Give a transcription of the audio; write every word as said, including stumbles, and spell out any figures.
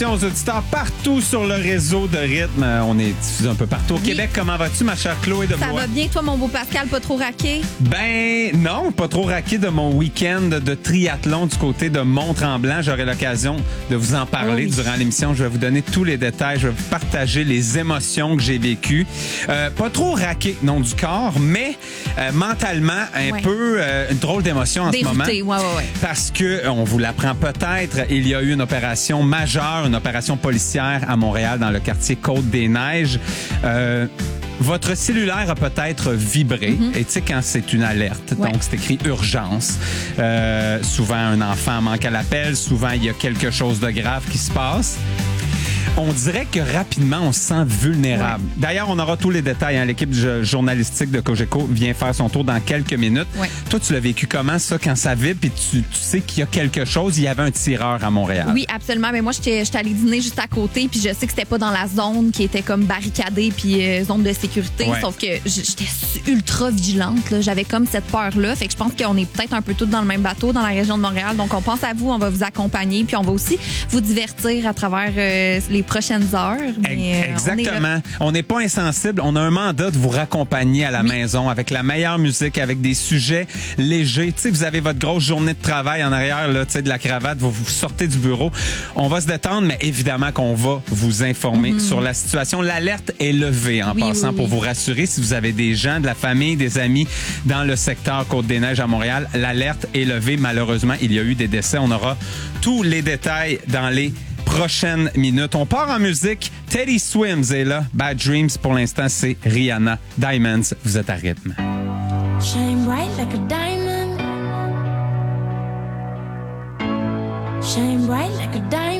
Aux auditeurs partout sur le réseau de rythme. On est diffusé un peu partout au oui. Québec. Comment vas-tu, ma chère Chloé de Ça Blois? va bien, toi, mon beau Pascal, pas trop raqué? Ben non, pas trop raqué de mon week-end de triathlon du côté de Mont-Tremblant. J'aurai l'occasion de vous en parler oui. durant l'émission. Je vais vous donner tous les détails. Je vais vous partager les émotions que j'ai vécues. Euh, pas trop raqué, non, du corps, mais euh, mentalement, un ouais. peu euh, une drôle d'émotion en Dérouté, ce moment. Ouais, ouais, ouais. Parce que, on vous l'apprend peut-être, il y a eu une opération majeure, une opération policière à Montréal dans le quartier Côte-des-Neiges. Euh, votre cellulaire a peut-être vibré. Mm-hmm. Et tu sais, quand c'est une alerte, ouais. donc c'est écrit urgence. Euh, souvent, un enfant manque à l'appel. Souvent, il y a quelque chose de grave qui se passe. On dirait que rapidement, on se sent vulnérable. Ouais. D'ailleurs, on aura tous les détails. Hein. L'équipe journalistique de Cogeco vient faire son tour dans quelques minutes. Ouais. Toi, tu l'as vécu comment, ça, quand ça vibre et tu, tu sais qu'il y a quelque chose? Il y avait un tireur à Montréal. Oui, absolument. Mais moi, j'étais, j'étais allée dîner juste à côté puis je sais que c'était pas dans la zone qui était comme barricadée puis euh, zone de sécurité. Ouais. Sauf que j'étais ultra vigilante. Là. J'avais comme cette peur-là. Fait que je pense qu'on est peut-être un peu tous dans le même bateau dans la région de Montréal. Donc, on pense à vous, on va vous accompagner puis on va aussi vous divertir à travers euh, les prochaines heures. Mais, Exactement. On n'est pas insensible. On a un mandat de vous raccompagner à la oui. maison avec la meilleure musique, avec des sujets légers. Tu sais, vous avez votre grosse journée de travail en arrière, là, tu sais, de la cravate, vous, vous sortez du bureau. On va se détendre, mais évidemment qu'on va vous informer mm-hmm. sur la situation. L'alerte est levée en oui, passant oui, oui. pour vous rassurer. Si vous avez des gens, de la famille, des amis dans le secteur Côte-des-Neiges à Montréal, l'alerte est levée. Malheureusement, il y a eu des décès. On aura tous les détails dans les prochaines minutes. On part en musique. Teddy Swims est là. Bad Dreams, pour l'instant, c'est Rihanna. Diamonds, vous êtes à rythme. Shine bright like a diamond. Shine bright like a diamond.